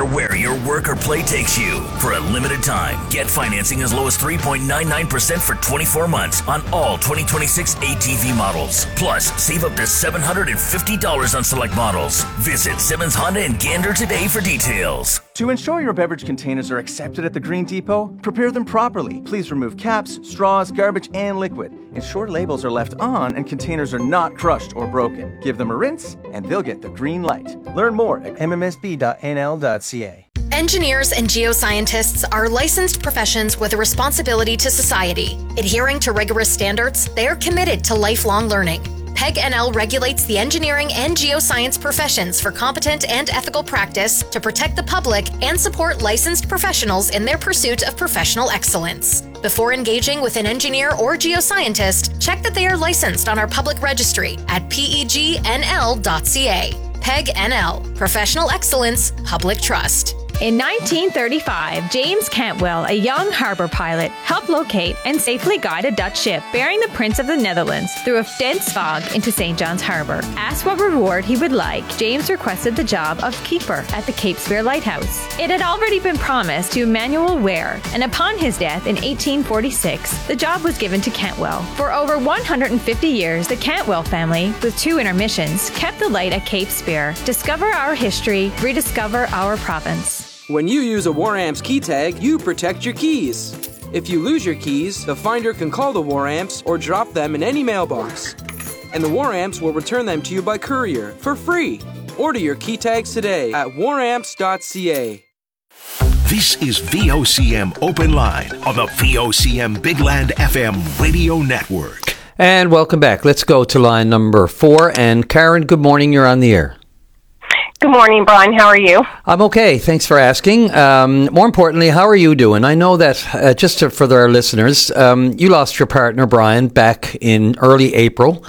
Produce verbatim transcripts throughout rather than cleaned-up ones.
matter where your work or play takes you. For a limited time, get financing as low as three point nine nine percent for twenty-four months on all twenty twenty-six A T V models. Plus, save up to seven hundred fifty dollars on select models. Visit Simmons Honda in Gander today for details. To ensure your beverage containers are accepted at the Green Depot, prepare them properly. Please remove caps, straws, garbage, and liquid. Ensure labels are left on and containers are not crushed or broken. Give them a rinse, and they'll get the green light. Learn more at m m s b dot n l dot c a. Engineers and geoscientists are licensed professions with a responsibility to society. Adhering to rigorous standards, they are committed to lifelong learning. PEG N L regulates the engineering and geoscience professions for competent and ethical practice to protect the public and support licensed professionals in their pursuit of professional excellence. Before engaging with an engineer or geoscientist, check that they are licensed on our public registry at p e g n l dot c a. PEG N L, Professional Excellence, Public Trust. In nineteen thirty-five, James Cantwell, a young harbor pilot, helped locate and safely guide a Dutch ship bearing the Prince of the Netherlands through a dense fog into Saint John's Harbor. Asked what reward he would like, James requested the job of keeper at the Cape Spear Lighthouse. It had already been promised to Emmanuel Ware, and upon his death in eighteen forty-six, the job was given to Cantwell. For over one hundred fifty years, the Cantwell family, with two intermissions, kept the light at Cape Spear. Discover our history, rediscover our province. When you use a WarAmps key tag, you protect your keys. If you lose your keys, the finder can call the WarAmps or drop them in any mailbox. And the WarAmps will return them to you by courier for free. Order your key tags today at war amps dot c a. This is V O C M Open Line on the V O C M Big Land F M radio network. And welcome back. Let's go to line number four. And Karen, good morning. You're on the air. Good morning, Brian. How are you? I'm okay. Thanks for asking. Um, more importantly, how are you doing? I know that, uh, just to, for our listeners, um, you lost your partner, Brian, back in early April.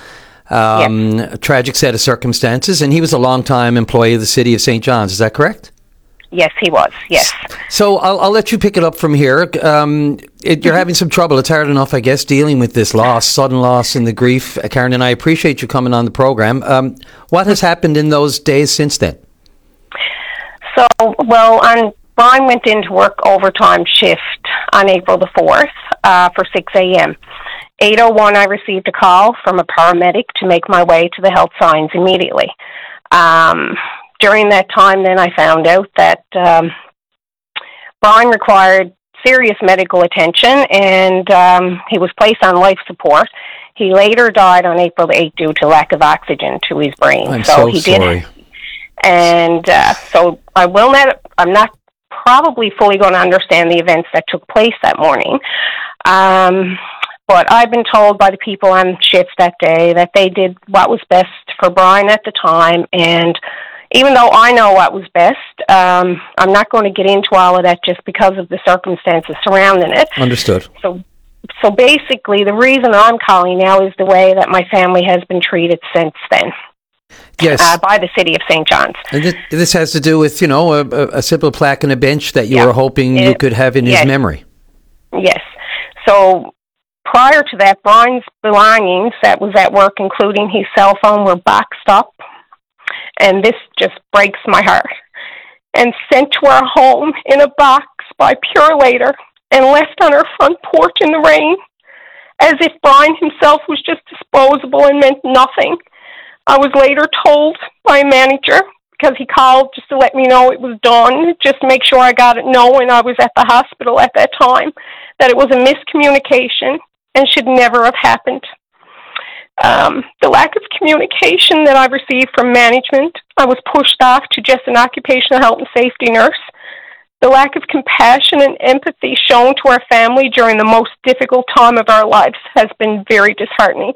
Um, yes. A tragic set of circumstances, and he was a long-time employee of the city of Saint John's. Is that correct? Yes, he was. Yes. So I'll, I'll let you pick it up from here. Um, it, you're having some trouble. It's hard enough, I guess, dealing with this loss, sudden loss and the grief. Uh, Karen, and I appreciate you coming on the program. Um, what has happened in those days since then? So, well, on, Brian went into work overtime shift on April the fourth uh, for six a.m. eight oh one, I received a call from a paramedic to make my way to the health signs immediately. Um, during that time, then I found out that um, Brian required serious medical attention, and um, he was placed on life support. He later died on April the eighth due to lack of oxygen to his brain. I'm so, so he sorry. Did, and uh, so I will not, I'm not probably fully going to understand the events that took place that morning. Um, but I've been told by the people on shift that day that they did what was best for Brian at the time, and even though I know what was best, um, I'm not going to get into all of that just because of the circumstances surrounding it. Understood. So, so basically, the reason I'm calling now is the way that my family has been treated since then. Yes. Uh, by the city of Saint John's. And this, this has to do with, you know, a, a simple plaque and a bench that you yeah. were hoping it, you could have in yes. his memory. Yes. So prior to that, Brian's belongings that was at work, including his cell phone, were boxed up. And this just breaks my heart. And sent to our home in a box by Purelator and left on our front porch in the rain, as if Brian himself was just disposable and meant nothing. I was later told by a manager, because he called just to let me know it was done, just to make sure I got it knowing I was at the hospital at that time, that it was a miscommunication and should never have happened. Um, the lack of communication that I received from management, I was pushed off to just an occupational health and safety nurse. The lack of compassion and empathy shown to our family during the most difficult time of our lives has been very disheartening.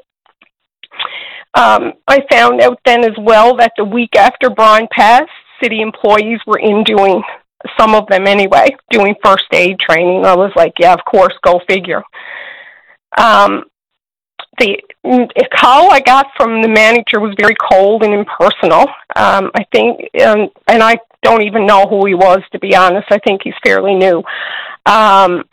Um, I found out then as well that the week after Brian passed, city employees were in doing, some of them anyway, doing first aid training. I was like, yeah, of course, go figure. Um, the call I got from the manager was very cold and impersonal. Um, I think, um, and I don't even know who he was, to be honest. I think he's fairly new. Um,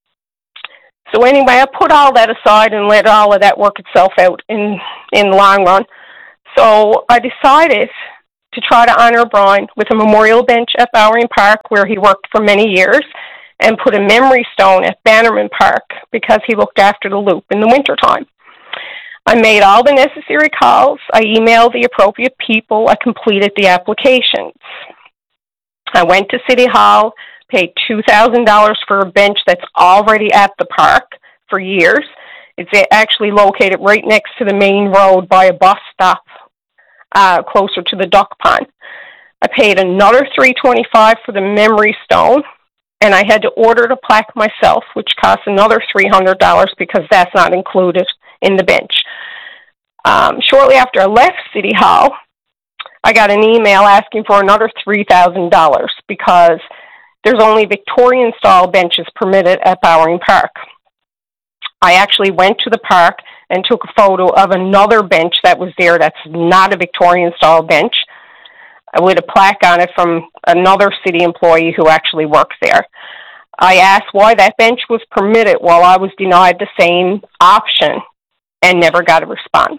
So anyway, I put all that aside and let all of that work itself out in, in the long run. So I decided to try to honor Brian with a memorial bench at Bowering Park, where he worked for many years, and put a memory stone at Bannerman Park because he looked after the loop in the wintertime. I made all the necessary calls. I emailed the appropriate people. I completed the applications. I went to City Hall, paid two thousand dollars for a bench that's already at the park for years. It's actually located right next to the main road by a bus stop, uh, closer to the duck pond. I paid another three hundred twenty-five dollars for the memory stone, and I had to order the plaque myself, which cost another three hundred dollars because that's not included in the bench. Um, shortly after I left City Hall, I got an email asking for another three thousand dollars because there's only Victorian-style benches permitted at Bowering Park. I actually went to the park and took a photo of another bench that was there that's not a Victorian-style bench, with a plaque on it from another city employee who actually works there. I asked why that bench was permitted while I was denied the same option, and never got a response.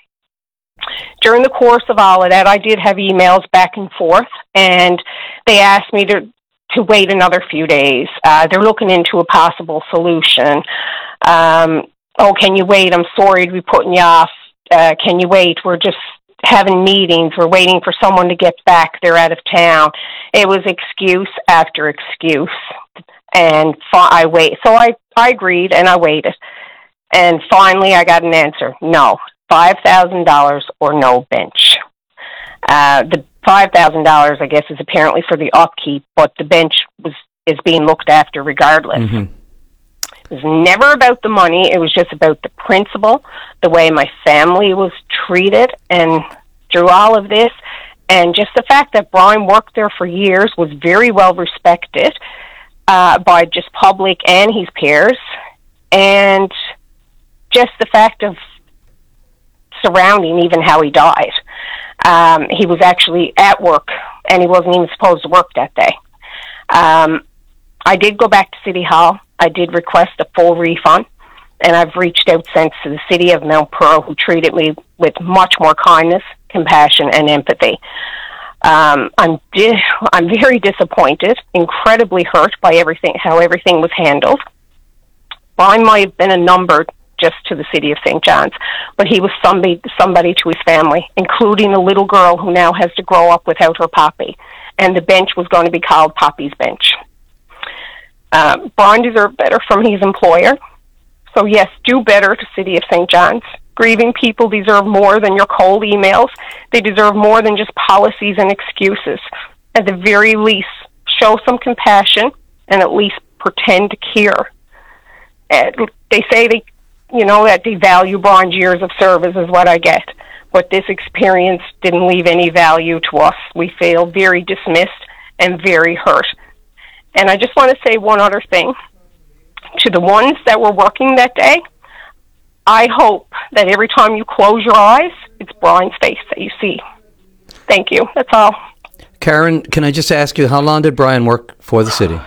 During the course of all of that, I did have emails back and forth, and they asked me to, to wait another few days. Uh, they're looking into a possible solution. Um, oh, can you wait? I'm sorry to be putting you off. Uh, can you wait? We're just having meetings. We're waiting for someone to get back. They're out of town. It was excuse after excuse, and I wait. So I, I agreed, and I waited. And finally, I got an answer. No, five thousand dollars or no bench. Uh, the five thousand dollars, I guess, is apparently for the upkeep, but the bench was is being looked after regardless. Mm-hmm. It was never about the money. It was just about the principle, the way my family was treated, and through all of this, and just the fact that Brian worked there for years, was very well respected uh, by just public and his peers, and just the fact of surrounding even how he died. Um, he was actually at work, and he wasn't even supposed to work that day. Um, I did go back to City Hall. I did request a full refund, and I've reached out since to the city of Mount Pearl, who treated me with much more kindness, compassion, and empathy. Um, I'm di- I'm very disappointed, incredibly hurt by everything, how everything was handled. Brian might have been a number just to the city of Saint John's, but he was somebody, somebody to his family, including a little girl who now has to grow up without her Poppy, and the bench was going to be called Poppy's Bench. Um, Brian deserved better from his employer, so yes, do better to City of Saint John's. Grieving people deserve more than your cold emails. They deserve more than just policies and excuses. At the very least, show some compassion and at least pretend to care. And they say they You know, that they value Brian's years of service is what I get. But this experience didn't leave any value to us. We feel very dismissed and very hurt. And I just want to say one other thing. To the ones that were working that day, I hope that every time you close your eyes, it's Brian's face that you see. Thank you. That's all. Karen, can I just ask you, how long did Brian work for the city?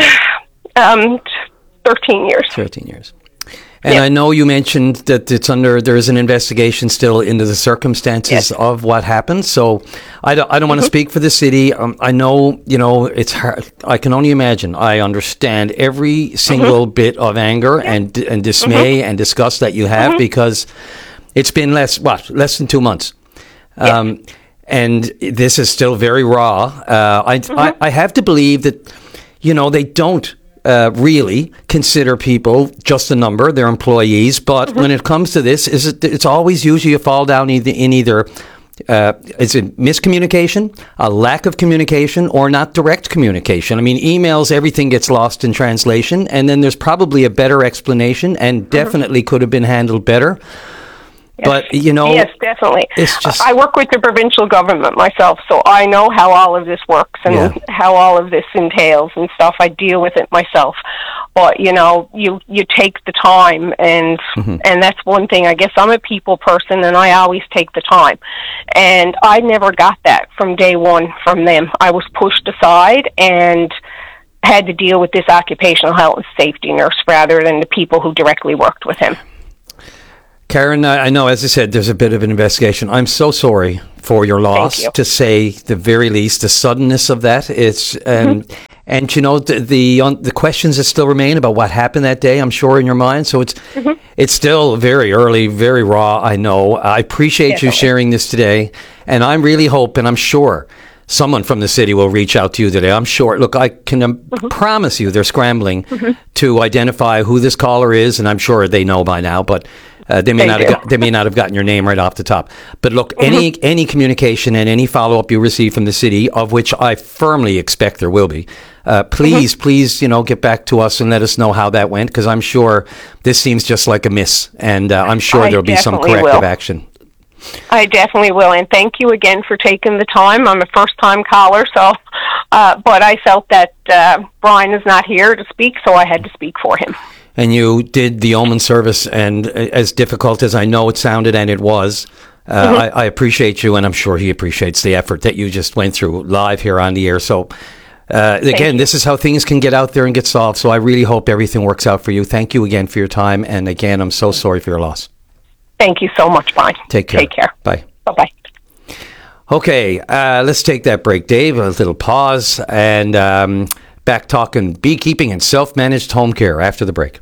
um, thirteen years. thirteen years. And yep. I know you mentioned that it's under, there is an investigation still into the circumstances yes. of what happened. So I don't, I don't want to mm-hmm. speak for the city. Um, I know, you know, it's hard. I can only imagine. I understand every single mm-hmm. bit of anger yeah. and and dismay mm-hmm. and disgust that you have mm-hmm. because it's been less, what, less than two months. Yeah. Um, and this is still very raw. Uh, I, mm-hmm. I, I have to believe that, you know, they don't Uh, really consider people just a number, they're employees. But mm-hmm. when it comes to this, is it, it's always usually you fall down either, in either uh, is it miscommunication, a lack of communication, or not direct communication. I mean, emails, everything gets lost in translation, and then there's probably a better explanation, and mm-hmm. definitely could have been handled better. Yes. But, you know... Yes, definitely. It's just, I work with the provincial government myself, so I know how all of this works and yeah. how all of this entails and stuff. I deal with it myself. But, you know, you, you take the time, and mm-hmm. and that's one thing. I guess I'm a people person, and I always take the time. And I never got that from day one from them. I was pushed aside and had to deal with this occupational health and safety nurse rather than the people who directly worked with him. Karen, I know, as I said, there's a bit of an investigation. I'm so sorry for your loss, you. to say the very least. The suddenness of that, it's um, mm-hmm. and you know the the, um, the questions that still remain about what happened that day, I'm sure, in your mind. So it's mm-hmm. it's still very early, very raw. I know. I appreciate Definitely. you sharing this today, and I really hope, and I'm sure, someone from the city will reach out to you today. I'm sure. Look, I can um, mm-hmm. promise you they're scrambling mm-hmm. to identify who this caller is, and I'm sure they know by now, but uh, they may Thank not have got, they may not have gotten your name right off the top. But look, mm-hmm. any any communication and any follow-up you receive from the city, of which I firmly expect there will be, uh, please, mm-hmm. please, you know, get back to us and let us know how that went, because I'm sure this seems just like a miss, and uh, I'm sure I there'll be some corrective will. action. I definitely will, and thank you again for taking the time. I'm a first-time caller, so, uh, but I felt that uh, Brian is not here to speak, so I had to speak for him. And you did the Omen service, and as difficult as I know it sounded, and it was, uh, mm-hmm. I, I appreciate you, and I'm sure he appreciates the effort that you just went through live here on the air. So, uh, again, this is how things can get out there and get solved, so I really hope everything works out for you. Thank you again for your time, and again, I'm so sorry for your loss. Thank you so much, Brian. Take care. Take care. Bye. Bye-bye. Okay, uh, let's take that break, Dave. A little pause, and um, back talking beekeeping and self-managed home care after the break.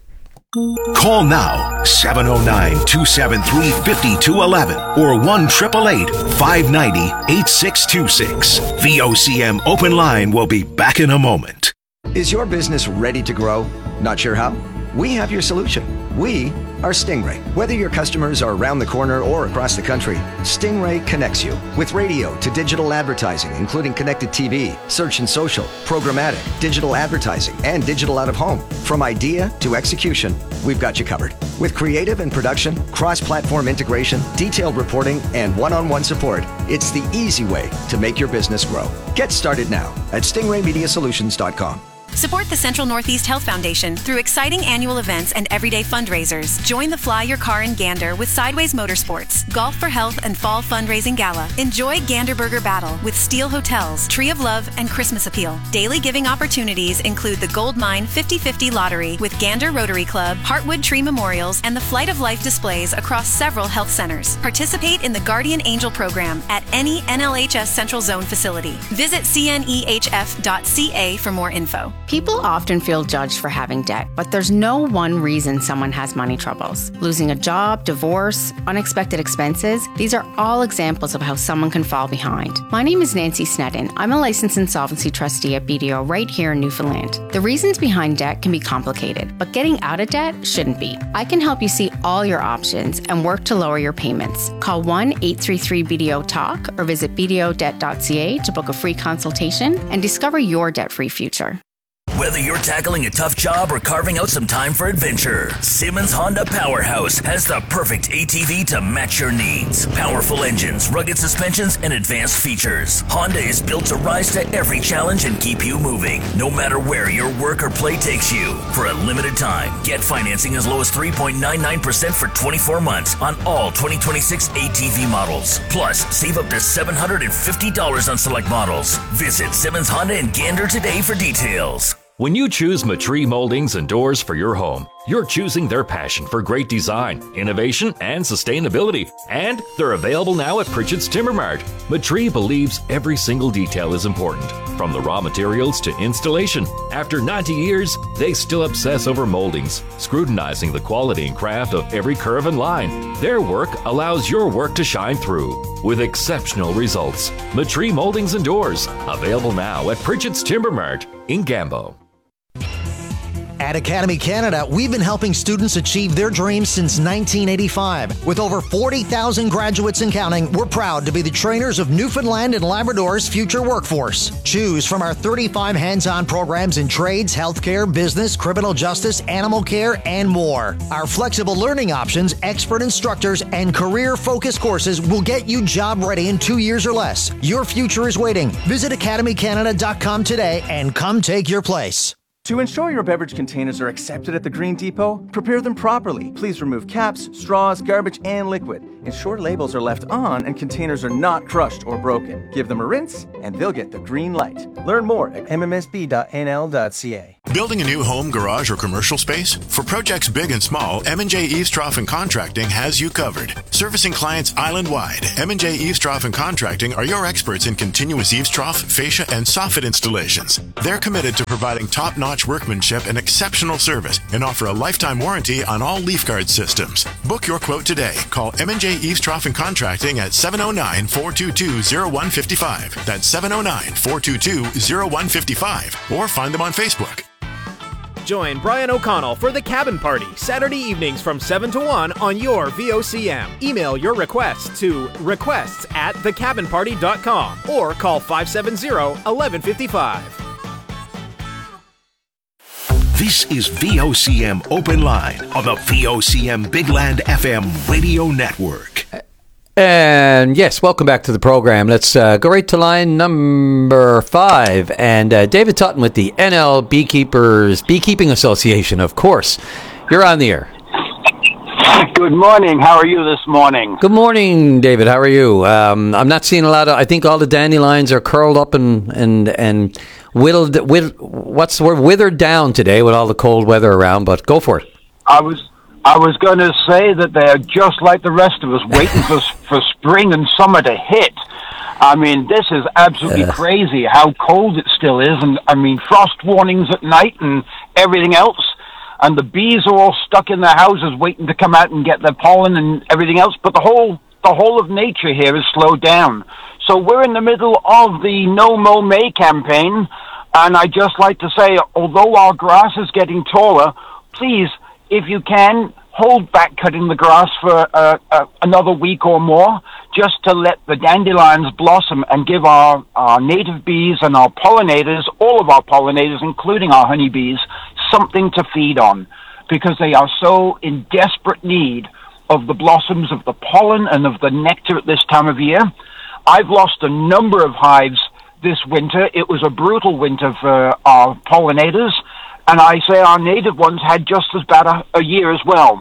Call now, seven oh nine, two seven three, five two one one or one eight eight eight, five nine zero, eight six two six. V O C M Open Line will be back in a moment. Is your business ready to grow? Not sure how? We have your solution. We are Stingray. Whether your customers are around the corner or across the country, Stingray connects you with radio to digital advertising, including connected T V, search and social, programmatic, digital advertising, and digital out of home. From idea to execution, we've got you covered. With creative and production, cross-platform integration, detailed reporting, and one-on-one support, it's the easy way to make your business grow. Get started now at stingray media solutions dot com. Support the Central Northeast Health Foundation through exciting annual events and everyday fundraisers. Join the Fly Your Car in Gander with Sideways Motorsports, Golf for Health and Fall Fundraising Gala. Enjoy Ganderburger Battle with Steel Hotels, Tree of Love, and Christmas Appeal. Daily giving opportunities include the Gold Mine fifty fifty Lottery with Gander Rotary Club, Heartwood Tree Memorials, and the Flight of Life displays across several health centers. Participate in the Guardian Angel program at any N L H S Central Zone facility. Visit C N E H F dot C A for more info. People often feel judged for having debt, but there's no one reason someone has money troubles. Losing a job, divorce, unexpected expenses, these are all examples of how someone can fall behind. My name is Nancy Sneddon. I'm a licensed insolvency trustee at B D O right here in Newfoundland. The reasons behind debt can be complicated, but getting out of debt shouldn't be. I can help you see all your options and work to lower your payments. Call one eight three three B D O talk or visit b d o debt dot c a to book a free consultation and discover your debt-free future. Whether you're tackling a tough job or carving out some time for adventure, Simmons Honda Powerhouse has the perfect A T V to match your needs. Powerful engines, rugged suspensions, and advanced features. Honda is built to rise to every challenge and keep you moving, no matter where your work or play takes you. For a limited time, get financing as low as three point nine nine percent for twenty-four months on all twenty twenty-six A T V models. Plus, save up to seven hundred fifty dollars on select models. Visit Simmons Honda in Gander today for details. When you choose Matree Moldings and Doors for your home, you're choosing their passion for great design, innovation, and sustainability. And they're available now at Pritchett's Timber Mart. Matree believes every single detail is important, from the raw materials to installation. After ninety years, they still obsess over moldings, scrutinizing the quality and craft of every curve and line. Their work allows your work to shine through with exceptional results. Matree Moldings and Doors, available now at Pritchett's Timber Mart in Gambo. At Academy Canada, we've been helping students achieve their dreams since nineteen eighty-five. With over forty thousand graduates and counting, we're proud to be the trainers of Newfoundland and Labrador's future workforce. Choose from our thirty-five hands-on programs in trades, healthcare, business, criminal justice, animal care, and more. Our flexible learning options, expert instructors, and career-focused courses will get you job ready in two years or less. Your future is waiting. Visit academy canada dot com today and come take your place. To ensure your beverage containers are accepted at the Green Depot, prepare them properly. Please remove caps, straws, garbage, and liquid. Ensure labels are left on and containers are not crushed or broken. Give them a rinse, and they'll get the green light. Learn more at m m s b dot n l dot c a. Building a new home, garage, or commercial space? For projects big and small, M and J Eavestrough and Contracting has you covered. Servicing clients island-wide, M and J Eavestrough and Contracting are your experts in continuous eavestrough, fascia, and soffit installations. They're committed to providing top-notch workmanship and exceptional service and offer a lifetime warranty on all leaf guard systems. Book your quote today. Call M and J Eavestrough and Contracting at seven oh nine, four two two, oh one five five. That's seven oh nine, four two two, oh one five five. Or find them on Facebook. Join Brian O'Connell for The Cabin Party, Saturday evenings from seven to one on your V O C M. Email your requests to requests at the cabin party dot com or call five seven zero, one one five five. This is V O C M Open Line on the V O C M Big Land F M radio network. And yes, welcome back to the program. Let's uh, go right to line number five. And uh, David Tutton with the N L Beekeepers Beekeeping Association, of course. You're on the air. Good morning. How are you this morning? Good morning, David. How are you? Um, I'm not seeing a lot of. I think all the dandelions are curled up and and and whittled. Whitt, what's the word? Withered down today with all the cold weather around. But go for it. I was. I was going to say that they're just like the rest of us, waiting for for spring and summer to hit. I mean, this is absolutely uh. crazy how cold it still is, and I mean, frost warnings at night and everything else. And the bees are all stuck in their houses, waiting to come out and get their pollen and everything else. But the whole the whole of nature here is slowed down. So we're in the middle of the No Mow May campaign, and I just like to say, although our grass is getting taller, please, if you can, hold back cutting the grass for uh, uh, another week or more, just to let the dandelions blossom and give our, our native bees and our pollinators, all of our pollinators, including our honeybees, something to feed on, because they are so in desperate need of the blossoms, of the pollen, and of the nectar at this time of year. I've lost a number of hives this winter. It was a brutal winter for our pollinators, and I say our native ones had just as bad a, a year as well.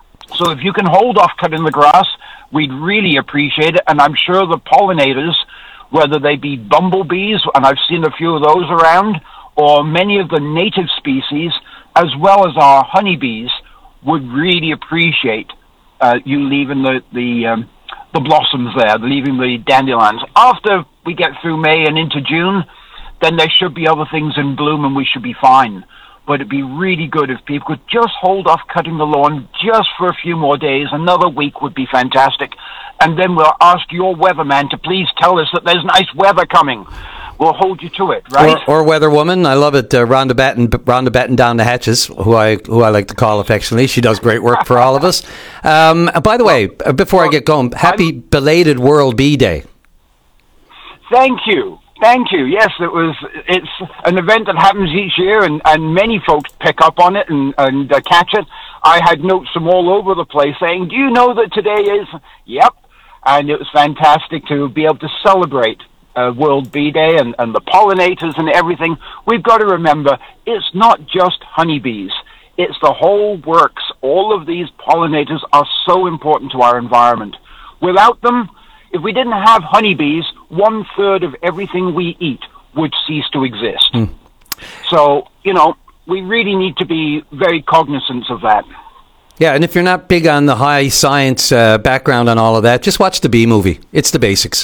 So if you can hold off cutting the grass, we'd really appreciate it. And I'm sure the pollinators, whether they be bumblebees, and I've seen a few of those around, or many of the native species, as well as our honeybees, would really appreciate uh, you leaving the the, um, the blossoms there, leaving the dandelions. After we get through May and into June, then there should be other things in bloom and we should be fine. But it'd be really good if people could just hold off cutting the lawn just for a few more days. Another week would be fantastic. And then we'll ask your weatherman to please tell us that there's nice weather coming. We'll hold you to it, right? Or, or weather woman. I love it. Uh, Rhonda Batten, Rhonda Batten down the hatches, who I who I like to call affectionately. She does great work for all of us. Um, by the way, before I get going, happy I'm, belated World Bee Day. Thank you. Thank you. Yes, it was. It's an event that happens each year, and, and many folks pick up on it and, and uh, catch it. I had notes from all over the place saying, do you know that today is? Yep. And it was fantastic to be able to celebrate uh, World Bee Day and, and the pollinators and everything. We've got to remember, it's not just honeybees. It's the whole works. All of these pollinators are so important to our environment. Without them, if we didn't have honeybees, one third of everything we eat would cease to exist. Mm. So, you know, we really need to be very cognizant of that. Yeah, and if you're not big on the high science uh, background on all of that, just watch the Bee Movie. It's the basics.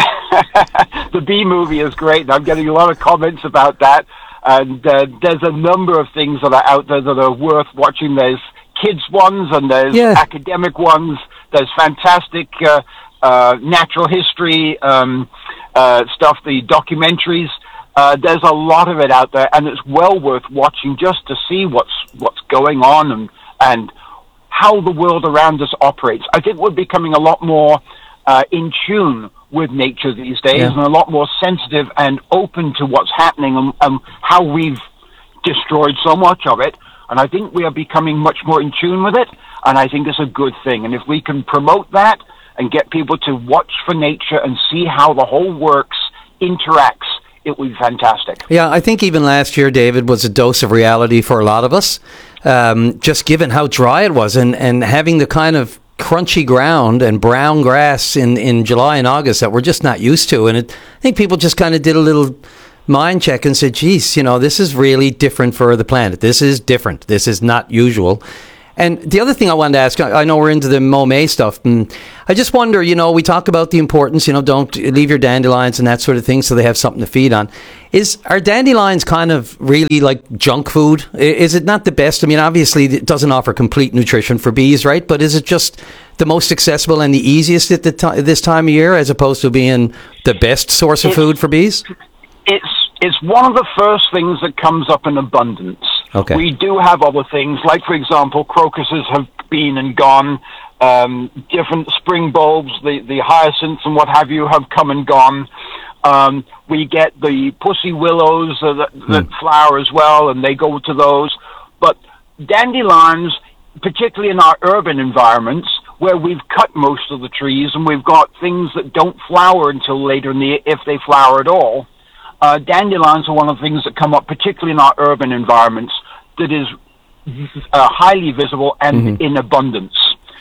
The Bee Movie is great, and I'm getting a lot of comments about that. And uh, there's a number of things that are out there that are worth watching. There's kids ones, and there's yeah. academic ones. There's fantastic Uh, Uh, natural history um, uh, stuff, the documentaries. Uh, there's a lot of it out there, and it's well worth watching just to see what's what's going on and and how the world around us operates. I think we're becoming a lot more uh, in tune with nature these days, yeah. and a lot more sensitive and open to what's happening and, and how we've destroyed so much of it. And I think we are becoming much more in tune with it, and I think it's a good thing. And if we can promote that and get people to watch for nature and see how the whole works interacts, it would be fantastic. Yeah, I think even last year, David, was a dose of reality for a lot of us, um, just given how dry it was and, and having the kind of crunchy ground and brown grass in, in July and August that we're just not used to. And it, I think people just kind of did a little mind check and say, geez, you know, this is really different for the planet. This is different. This is not usual. And the other thing I wanted to ask, I know we're into the Monet stuff, and I just wonder, you know, we talk about the importance, you know, don't leave your dandelions and that sort of thing so they have something to feed on. Is Are dandelions kind of really like junk food? Is it not the best? I mean, obviously it doesn't offer complete nutrition for bees, right? But is it just the most accessible and the easiest at the t- this time of year as opposed to being the best source of it's, food for bees? It's, it's one of the first things that comes up in abundance. Okay. We do have other things, like, for example, crocuses have been and gone. Um, different spring bulbs, the, the hyacinths and what have you, have come and gone. Um, we get the pussy willows uh, that, that mm. flower as well, and they go to those. But dandelions, particularly in our urban environments, where we've cut most of the trees and we've got things that don't flower until later in the year, if they flower at all, Uh, dandelions are one of the things that come up, particularly in our urban environments, that is uh, highly visible and mm-hmm. in abundance.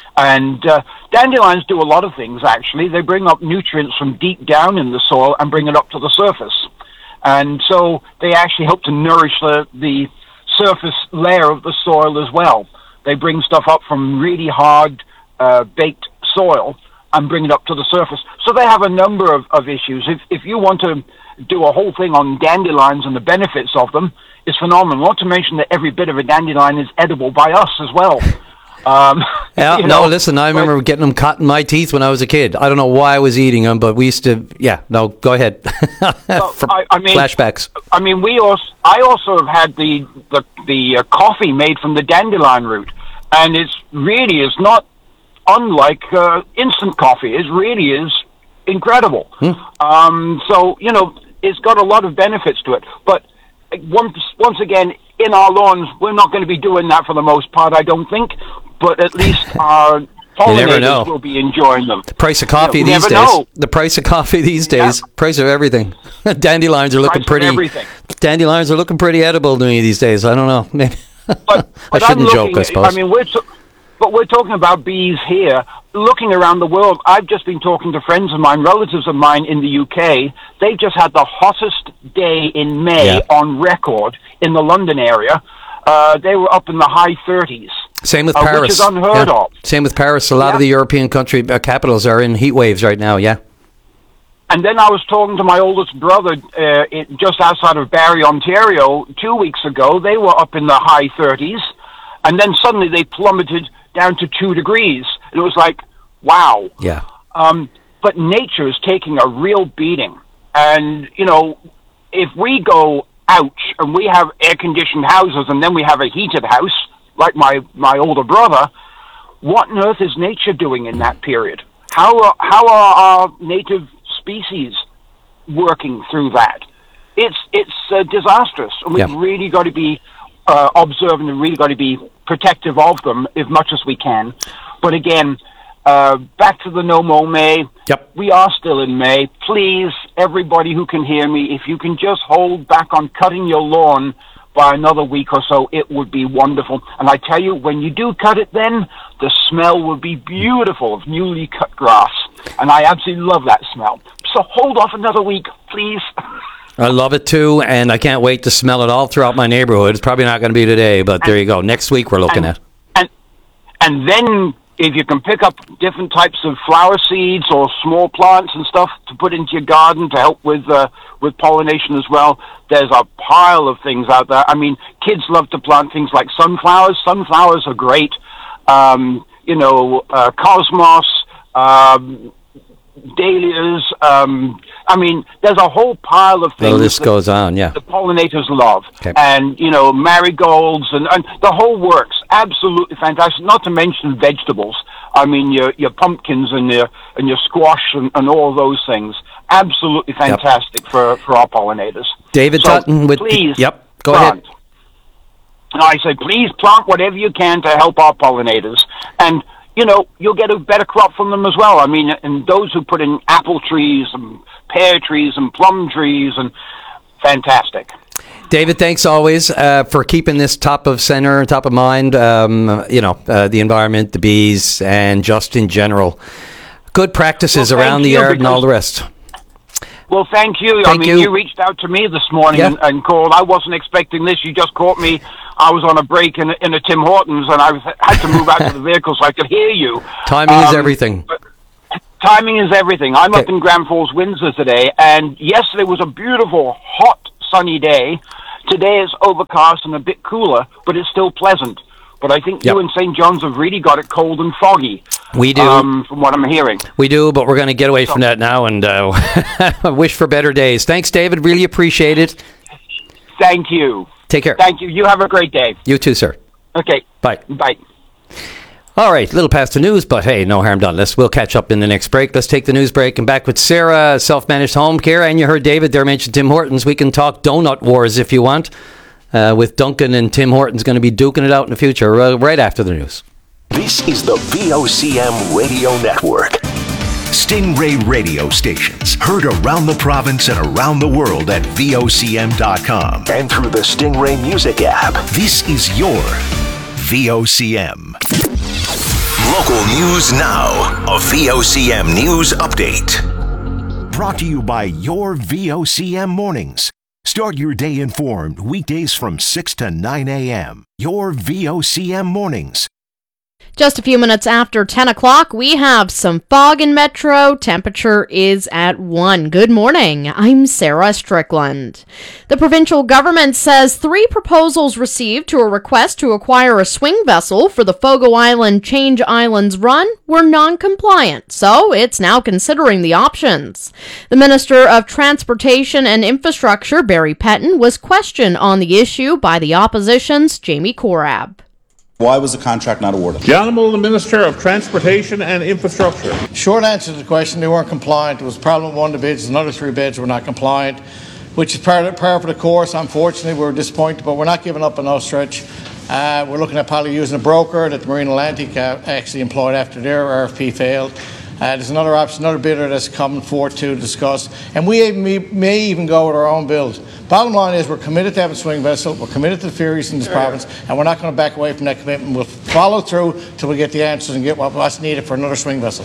And uh, dandelions do a lot of things, actually. They bring up nutrients from deep down in the soil and bring it up to the surface. And so they actually help to nourish the, the surface layer of the soil as well. They bring stuff up from really hard, uh, baked soil and bring it up to the surface. So they have a number of, of issues. If, if you want to do a whole thing on dandelions and the benefits of them, is phenomenal. Not to mention that every bit of a dandelion is edible by us as well. Um, yeah, you no, know, listen, I remember getting them caught in my teeth when I was a kid. I don't know why I was eating them, but we used to, yeah, no, go ahead. well, I, I mean, flashbacks. I mean, we also, I also have had the, the, the uh, coffee made from the dandelion root, and it's really is not unlike uh, instant coffee. It really is incredible. Hmm. Um, so, you know, it's got a lot of benefits to it. But once, once again, in our lawns, we're not going to be doing that for the most part, I don't think. But at least our pollinators will be enjoying them. The price of coffee you know, these days. Know. The price of coffee these days. Yeah. Price of everything. Dandelions are looking price pretty. Dandelions are looking pretty edible to me these days. I don't know. Maybe but, but I shouldn't looking, joke, I suppose. I mean, we're t- but we're talking about bees here. Looking around the world, I've just been talking to friends of mine, relatives of mine in the U K. They've just had the hottest day in May yeah. on record in the London area. Uh, they were up in the high thirties. Same with uh, Paris. Which is unheard yeah. of. Same with Paris. A lot yeah. of the European country uh, capitals are in heat waves right now, yeah. And then I was talking to my oldest brother uh, it, just outside of Barrie, Ontario, two weeks ago. They were up in the high thirties. And then suddenly they plummeted down to two degrees. And it was like, wow. Yeah. Um, but nature is taking a real beating. And, you know, if we go out and we have air-conditioned houses and then we have a heated house, like my, my older brother, what on earth is nature doing in that period? How are, how are our native species working through that? It's, it's uh, disastrous. And we've yeah. really got to be uh, observant and really got to be protective of them as much as we can. But again, uh, back to the no more May. Yep. We are still in May. Please, everybody who can hear me, if you can just hold back on cutting your lawn by another week or so, it would be wonderful. And I tell you, when you do cut it then, the smell will be beautiful of newly cut grass. And I absolutely love that smell. So hold off another week, please. I love it too, and I can't wait to smell it all throughout my neighborhood. It's probably not going to be today, but and, there you go. Next week we're looking and, at. And and then if you can pick up different types of flower seeds or small plants and stuff to put into your garden to help with uh, with pollination as well, there's a pile of things out there. I mean, kids love to plant things like sunflowers. Sunflowers are great. Um, you know, uh, cosmos, um, dahlias. Um, I mean, there's a whole pile of things. The list goes on, yeah. The pollinators love. Okay. And, you know, marigolds and, and the whole works. Absolutely fantastic. Not to mention vegetables. I mean, your your pumpkins and your and your squash and, and all those things. Absolutely fantastic yep. for, for our pollinators. David so Tutton with... Please, the, yep, go plant. ahead. And I say, please plant whatever you can to help our pollinators. And, you know, you'll get a better crop from them as well. I mean, and those who put in apple trees and pear trees and plum trees, and fantastic. David, thanks always uh, for keeping this top of center, top of mind, um, you know, uh, the environment, the bees, and just in general. Good practices well, around the you, yard and all the rest. Well, thank you. Thank I mean, you. you reached out to me this morning Yeah. and, and called. I wasn't expecting this. You just caught me. I was on a break in a, in a Tim Hortons, and I was, had to move out to the vehicle so I could hear you. Timing is Um, everything. Timing is everything. I'm Okay. up in Grand Falls, Windsor today, and yesterday was a beautiful, hot, sunny day. Today it's overcast and a bit cooler, but it's still pleasant. But I think Yep. you and Saint John's have really got it cold and foggy. We do. Um, from what I'm hearing. We do, but we're going to get away from that now and uh, wish for better days. Thanks, David. Really appreciate it. Thank you. Take care. Thank you. You have a great day. You too, sir. Okay. Bye. Bye. All right, a little past the news, but hey, no harm done. Let's we'll catch up in the next break. Let's take the news break and back with Sarah, self-managed home care, and you heard David there mention Tim Hortons. We can talk donut wars if you want, uh, with Duncan and Tim Hortons going to be duking it out in the future, uh, right after the news. This is the V O C M Radio Network. Stingray radio stations heard around the province and around the world at V O C M dot com and through the Stingray Music app. This is your V O C M. Local news now. A V O C M News Update. Brought to you by your V O C M Mornings. Start your day informed weekdays from six to nine a.m. Your V O C M Mornings. Just a few minutes after ten o'clock, we have some fog in Metro. Temperature is at one. Good morning. I'm Sarah Strickland. The provincial government says three proposals received to a request to acquire a swing vessel for the Fogo Island Change Islands run were non-compliant, so it's now considering the options. The Minister of Transportation and Infrastructure, Barry Pettin, was questioned on the issue by the opposition's Jamie Korab. Why was the contract not awarded? The Honourable the Minister of Transportation and Infrastructure. Short answer to the question, they weren't compliant. There was a problem with one of the bids, another three bids were not compliant, which is part of, part of the course. Unfortunately, we're disappointed, but we're not giving up on no stretch. Uh, we're looking at probably using a broker that Marine Atlantic uh, actually employed after their R F P failed. Uh, there's another option, another bidder that's coming forward to discuss, and we even, may, may even go with our own build. Bottom line is we're committed to have a swing vessel, we're committed to the ferries in this province, and we're not going to back away from that commitment. We'll follow through till we get the answers and get what, what's needed for another swing vessel.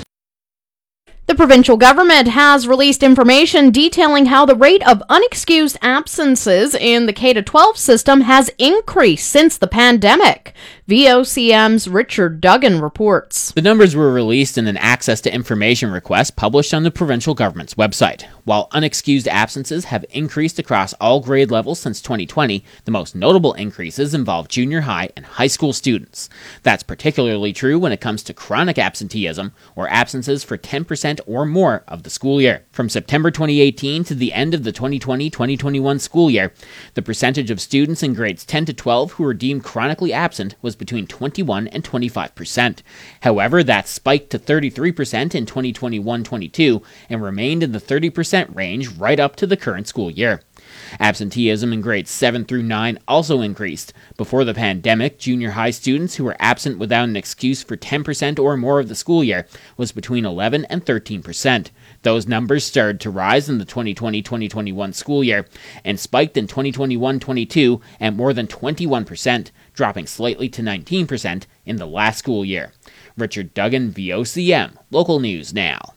The provincial government has released information detailing how the rate of unexcused absences in the K through twelve system has increased since the pandemic. V O C M's Richard Duggan reports. The numbers were released in an access to information request published on the provincial government's website. While unexcused absences have increased across all grade levels since twenty twenty, the most notable increases involve junior high and high school students. That's particularly true when it comes to chronic absenteeism, or absences for ten percent or more of the school year. From September twenty eighteen to the end of the twenty twenty twenty twenty-one school year, the percentage of students in grades ten to twelve who were deemed chronically absent was between twenty-one and twenty-five percent. However, that spiked to thirty-three percent in twenty twenty-one twenty-two and remained in the thirty percent range right up to the current school year. Absenteeism in grades seven through nine also increased. Before the pandemic, junior high students who were absent without an excuse for ten percent or more of the school year was between eleven and thirteen percent. Those numbers started to rise in the twenty twenty twenty twenty-one school year and spiked in twenty twenty-one twenty-two at more than twenty-one percent, dropping slightly to nineteen percent in the last school year. Richard Duggan, V O C M, Local News Now.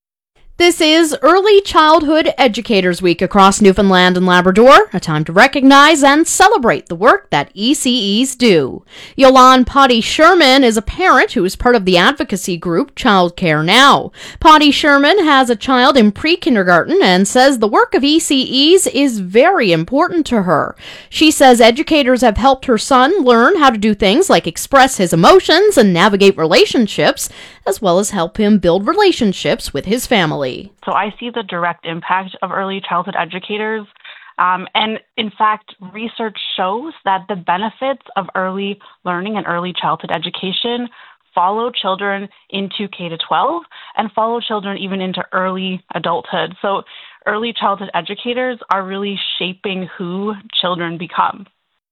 This is Early Childhood Educators Week across Newfoundland and Labrador, a time to recognize and celebrate the work that E C Es do. Yolande Potty Sherman is a parent who is part of the advocacy group Childcare Now. Potty Sherman has a child in pre-kindergarten and says the work of E C Es is very important to her. She says educators have helped her son learn how to do things like express his emotions and navigate relationships, as well as help him build relationships with his family. So I see the direct impact of early childhood educators. Um, and in fact, research shows that the benefits of early learning and early childhood education follow children into K to twelve and follow children even into early adulthood. So early childhood educators are really shaping who children become.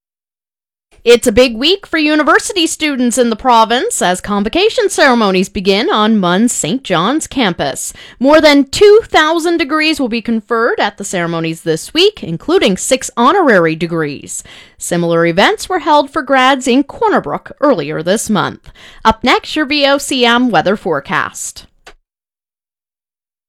It's a big week for university students in the province as convocation ceremonies begin on M U N's Saint John's campus. More than two thousand degrees will be conferred at the ceremonies this week, including six honorary degrees. Similar events were held for grads in Corner Brook earlier this month. Up next, your V O C M weather forecast.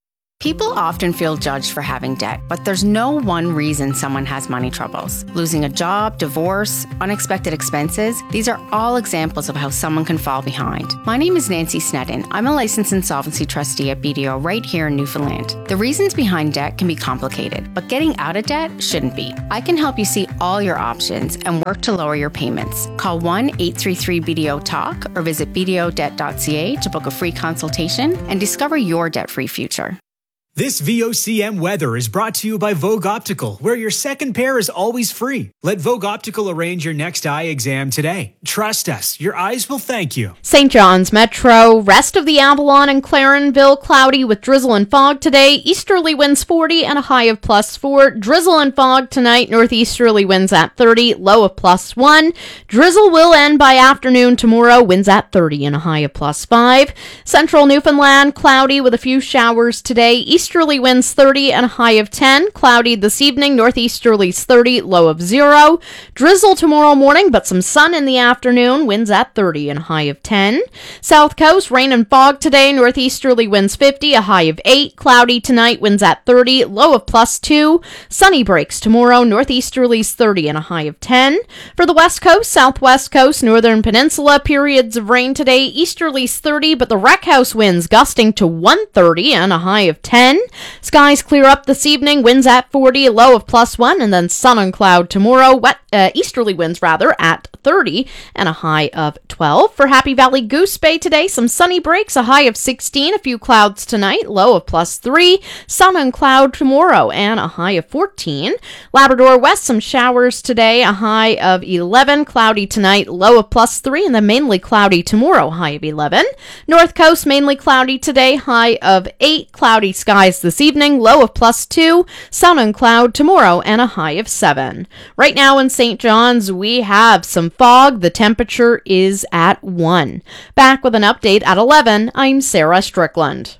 People often feel judged for having debt, but there's no one reason someone has money troubles. Losing a job, divorce, unexpected expenses, these are all examples of how someone can fall behind. My name is Nancy Sneddon. I'm a licensed insolvency trustee at B D O right here in Newfoundland. The reasons behind debt can be complicated, but getting out of debt shouldn't be. I can help you see all your options and work to lower your payments. Call one eight three three B D O talk or visit b d o debt dot c a to book a free consultation and discover your debt-free future. This V O C M weather is brought to you by Vogue Optical, where your second pair is always free. Let Vogue Optical arrange your next eye exam today. Trust us, your eyes will thank you. Saint John's Metro, rest of the Avalon and Clarenville, cloudy with drizzle and fog today. Easterly winds forty and a high of plus four. Drizzle and fog tonight, northeasterly winds at thirty, low of plus one. Drizzle will end by afternoon tomorrow, winds at thirty and a high of plus five. Central Newfoundland, cloudy with a few showers today. Easterly winds thirty and a high of ten. Cloudy this evening, northeasterlies thirty, low of zero. Drizzle tomorrow morning, but some sun in the afternoon, winds at thirty and a high of ten. South Coast, rain and fog today, northeasterly winds fifty, a high of eight. Cloudy tonight, winds at thirty, low of plus two. Sunny breaks tomorrow, northeasterlies thirty and a high of ten. For the West Coast, Southwest Coast, Northern Peninsula, periods of rain today, easterlies thirty, but the wreck house winds gusting to one thirty and a high of ten. Skies clear up this evening, winds at forty, low of plus one, and then sun and cloud tomorrow, wet uh, easterly winds rather, at thirty and a high of twelve. For Happy Valley Goose Bay today, some sunny breaks, a high of sixteen, a few clouds tonight, low of plus three, sun and cloud tomorrow, and a high of fourteen. Labrador West, some showers today, a high of eleven, cloudy tonight, low of plus three, and then mainly cloudy tomorrow, high of eleven. North Coast, mainly cloudy today, high of eight, cloudy skies this evening, low of plus two, sun and cloud tomorrow, and a high of seven. Right now in Saint John's, we have some fog. The temperature is at one. Back with an update at eleven, I'm Sarah Strickland.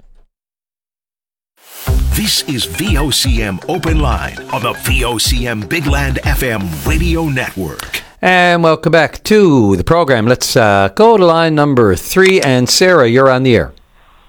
This is V O C M Open Line on the V O C M Big Land F M radio network. And welcome back to the program. Let's uh, go to line number three. And Sarah, you're on the air.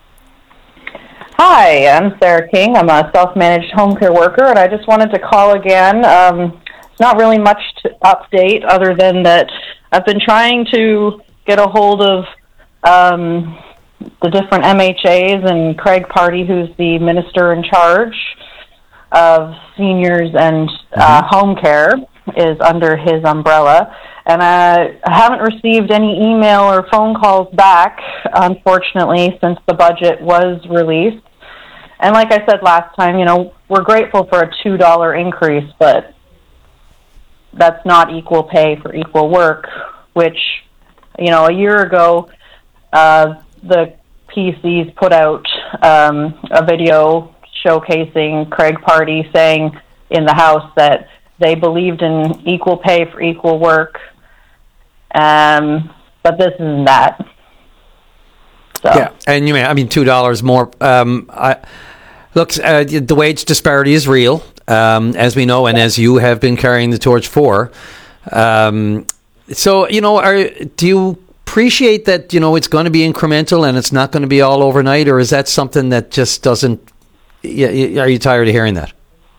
Hi, I'm Sarah King. I'm a self-managed home care worker, and I just wanted to call again. Um, it's not really much to update other than that I've been trying to get a hold of um, the different M H As, and Craig Party, who's the minister in charge of seniors and uh, home care, is under his umbrella. And I haven't received any email or phone calls back, unfortunately, since the budget was released. And like I said last time, you know, we're grateful for a two dollar increase, but that's not equal pay for equal work, which, you know, a year ago, uh, the P Cs put out um, a video showcasing Craig Party saying in the House that they believed in equal pay for equal work. Um, but this isn't that. So. Yeah, and you may, I mean, two dollars more. Um, I, look, uh, the wage disparity is real, um, as we know, and as you have been carrying the torch for. Um, so, you know, are, do you appreciate that, you know, it's going to be incremental and it's not going to be all overnight, or is that something that just doesn't, yeah, are you tired of hearing that?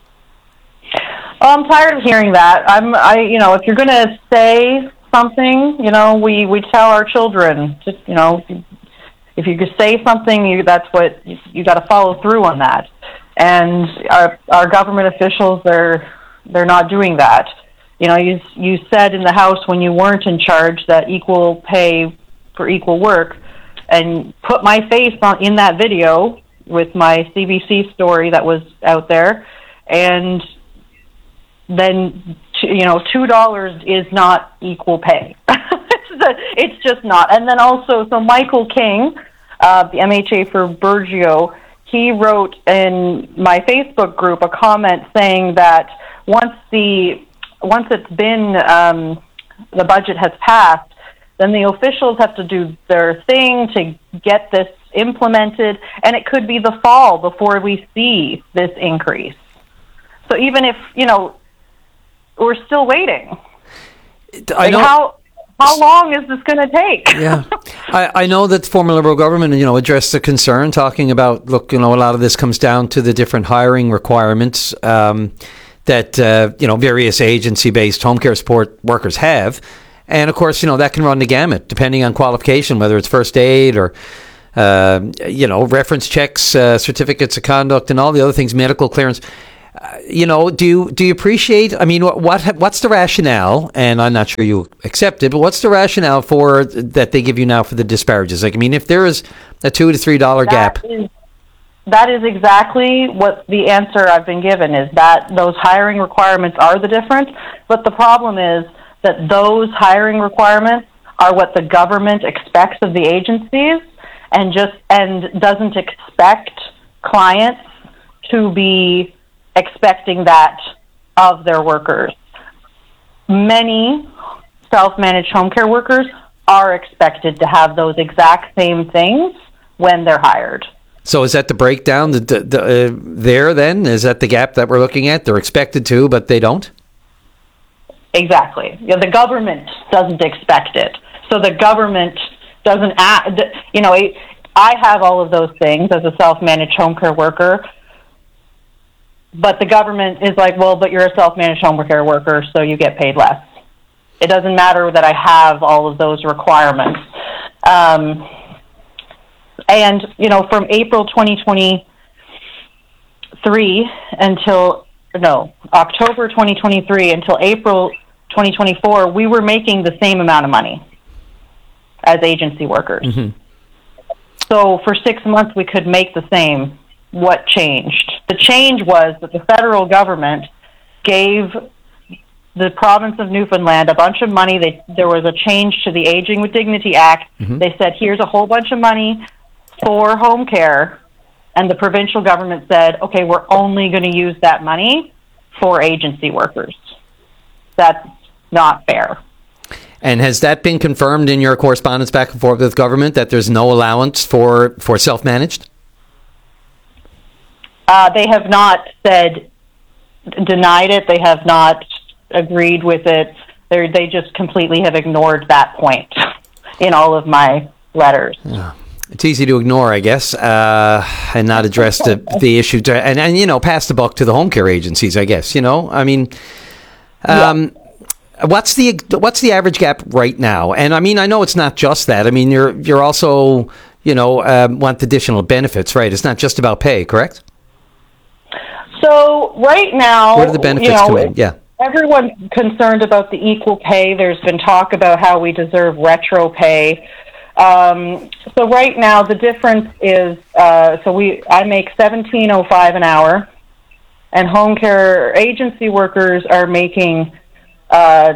Well, I'm tired of hearing that. I'm, I, you know, if you're going to say something, you know, we, we tell our children, just, you know, if you could say something, you, that's what, you, you got to follow through on that. And our, our government officials, they're, they're not doing that. You know, you, you said in the House when you weren't in charge that equal pay for equal work, and put my face on in that video with my C B C story that was out there, and then, you know, two dollars is not equal pay. It's just not. And then also, so Michael King, uh, the M H A for Burgeo, he wrote in my Facebook group a comment saying that once the once it's been, um, the budget has passed, then the officials have to do their thing to get this implemented, and it could be the fall before we see this increase. So even if, you know, we're still waiting. I like know. How how long is this going to take? Yeah. I, I know that the former Liberal government, you know, addressed the concern, talking about, look, you know, a lot of this comes down to the different hiring requirements um, that, uh, you know, various agency-based home care support workers have. And, of course, you know, that can run the gamut, depending on qualification, whether it's first aid or, uh, you know, reference checks, uh, certificates of conduct, and all the other things, medical clearance. Uh, you know, do you, do you appreciate, I mean, what, what what's the rationale, and I'm not sure you accept it, but what's the rationale for that they give you now for the disparages? Like, I mean, if there is a two to three dollar gap. Is, that is exactly what the answer I've been given, is that those hiring requirements are the difference, but the problem is that those hiring requirements are what the government expects of the agencies, and just and doesn't expect clients to be expecting that of their workers. Many self-managed home care workers are expected to have those exact same things when they're hired. So is that the breakdown the, the, the, uh, there then? Is that the gap that we're looking at? They're expected to, but they don't? Exactly. Yeah, the government doesn't expect it. So the government doesn't act, you know, I have all of those things as a self-managed home care worker, but the government is like, well, but you're a self-managed home care worker, so you get paid less. It doesn't matter that I have all of those requirements. Um, and, you know, from April twenty twenty-three until, no, October twenty twenty-three until April twenty twenty-four, we were making the same amount of money as agency workers. Mm-hmm. So for six months, we could make the same. What changed? The change was that the federal government gave the province of Newfoundland a bunch of money. They, there was a change to the Aging with Dignity Act. Mm-hmm. They said, here's a whole bunch of money for home care. And the provincial government said, okay, we're only going to use that money for agency workers. That's not fair. And has that been confirmed in your correspondence back and forth with government, that there's no allowance for, for self-managed? Uh, they have not said, denied it. They have not agreed with it. They're, they just completely have ignored that point in all of my letters. Yeah. It's easy to ignore, I guess, uh, and not address the, the issue, to, and, and, you know, pass the buck to the home care agencies, I guess, you know? I mean, um, yeah. what's the what's the average gap right now? And, I mean, I know it's not just that. I mean, you're you're also, you know, um, want additional benefits, right? It's not just about pay, correct? So right now, where do the benefits you know, come in? Yeah. Everyone's concerned about the equal pay. There's been talk about how we deserve retro pay. Um, so right now, the difference is, uh, so we I make seventeen oh five an hour, and home care agency workers are making uh,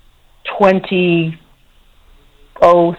twenty oh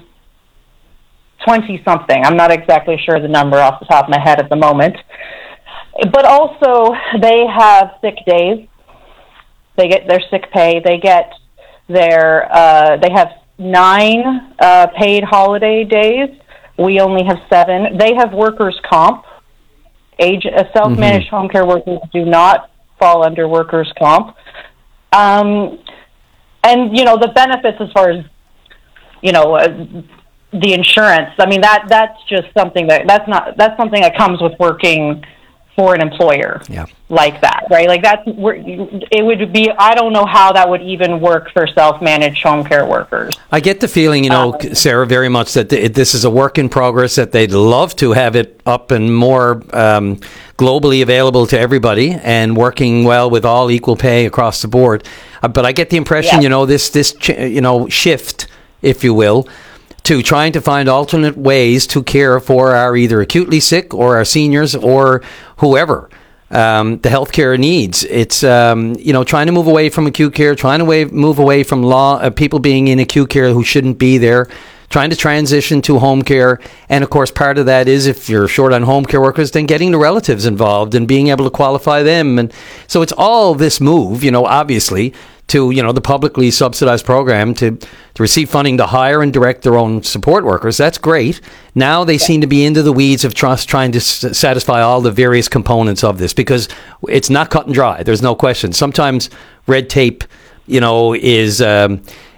twenty something. I'm not exactly sure the number off the top of my head at the moment. But also, they have sick days. They get their sick pay. They get their, uh, they have nine uh, paid holiday days. We only have seven. They have workers' comp. Age, uh, self-managed mm-hmm. home care workers do not fall under workers' comp. Um, and, you know, the benefits as far as, you know, uh, the insurance, I mean, that that's just something that, that's not, that's something that comes with working for an employer yeah. like that, right? Like that's, it would be, I don't know how that would even work for self-managed home care workers. I get the feeling, you know, um, Sarah, very much that th- this is a work in progress, that they'd love to have it up and more um, globally available to everybody and working well with all equal pay across the board. Uh, but I get the impression, yeah. you know, this, this, ch- you know, shift, if you will, to trying to find alternate ways to care for our either acutely sick or our seniors or whoever um, the healthcare needs. It's, um, you know, trying to move away from acute care, trying to way, move away from law, uh, people being in acute care who shouldn't be there, trying to transition to home care. And, of course, part of that is if you're short on home care workers, then getting the relatives involved and being able to qualify them. And so it's all this move, you know, obviously, to, you know, the publicly subsidized program to, to receive funding to hire and direct their own support workers. That's great. Now they yeah. seem to be into the weeds of trust, trying to s- satisfy all the various components of this, because it's not cut and dry. There's no question. Sometimes red tape, you know, is um,